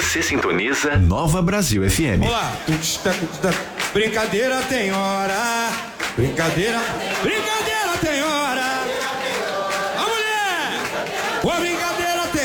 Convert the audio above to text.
Você sintoniza Nova Brasil FM. Olá. Brincadeira tem hora. Brincadeira tem hora. A mulher!